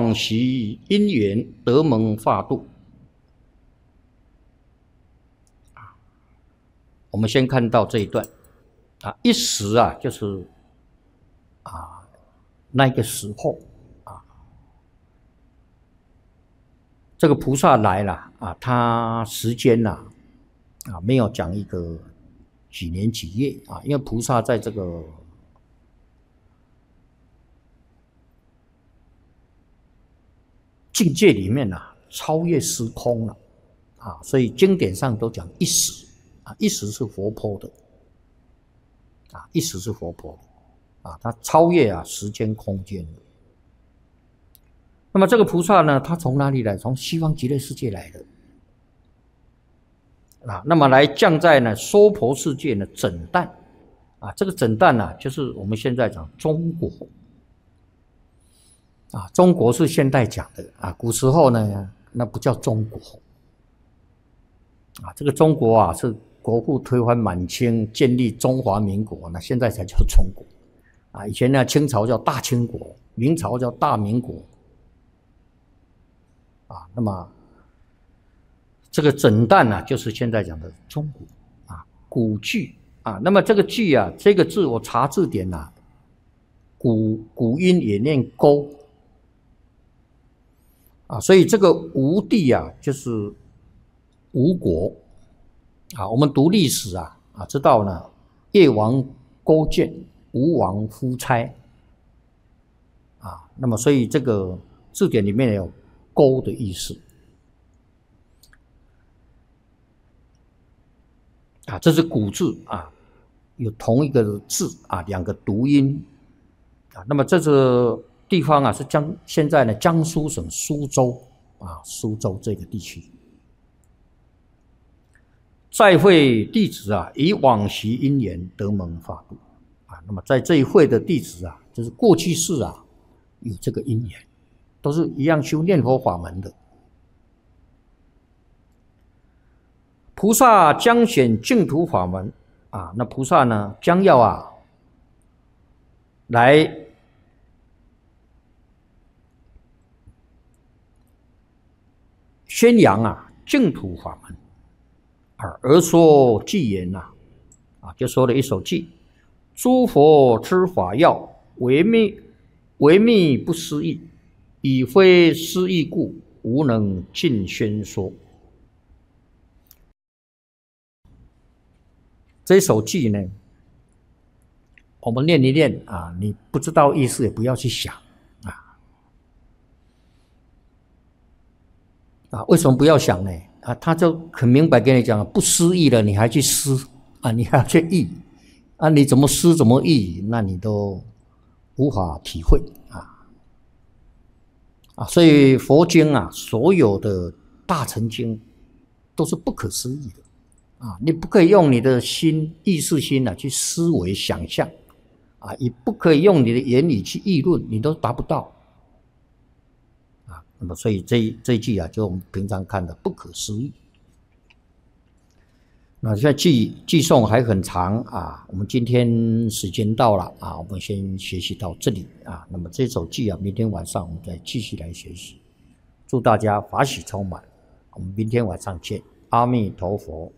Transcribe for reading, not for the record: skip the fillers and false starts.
往昔因缘得蒙化度。我们先看到这一段啊，一时啊，就是那个时候啊，这个菩萨来了啊，他时间没有讲一个几年几月啊，因为菩萨在这个境界里面超越时空了啊，所以经典上都讲一时啊，一时是活泼的啊，一时是活泼的啊，它超越时间空间。那么这个菩萨呢，他从哪里来？从西方极乐世界来的啊，那么来降在娑婆世界整旦啊，这个整旦就是我们现在讲中国啊，中国是现代讲的啊，古时候呢，那不叫中国啊，这个中国是国父推翻满清，建立中华民国，那现在才叫中国啊。以前清朝叫大清国，明朝叫大民国啊。那么这个整旦就是现在讲的中国啊，古句啊。那么这个句这个字我查字典古音也念勾啊，所以这个吴地就是吴国啊。我们读历史知道呢，越王勾践，吴王夫差啊。那么所以这个字典里面有勾的意思啊，这是古字啊，有同一个字两个读音啊。那么这个地方是现在江苏省苏州苏州这个地区。再会弟子以往昔因缘得蒙化度啊。那么在这一会的弟子就是过去世有这个因缘，都是一样修念佛法门的。菩萨将显净土法门啊，那菩萨呢将要来宣扬净土法门而说偈言就说了一首偈：诸佛之法要，唯密不思议，以非思议故，无能尽宣说。这首偈呢，我们念一念你不知道意思也不要去想为什么不要想呢？他就很明白跟你讲不思议了，你还去思你还要去议你怎么思怎么议，那你都无法体会所以佛经所有的大乘经都是不可思议的你不可以用你的心意识心去思维想象也不可以用你的言语去议论，你都达不到那么所以这一句就我们平常看的不可思议。那现在偈诵还很长我们今天时间到了我们先学习到这里那么这首偈明天晚上我们再继续来学习。祝大家法喜充满，我们明天晚上见。阿弥陀佛。